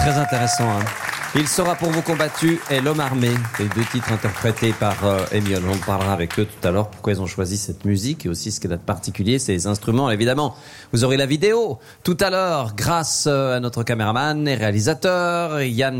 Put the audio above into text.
Très intéressant. Hein. Il sera pour vous combattu et l'homme armé, les deux titres interprétés par Emion. On parlera avec eux tout à l'heure pourquoi ils ont choisi cette musique et aussi ce qu'elle a de particulier, c'est les instruments. Évidemment, vous aurez la vidéo tout à l'heure grâce à notre caméraman et réalisateur Yann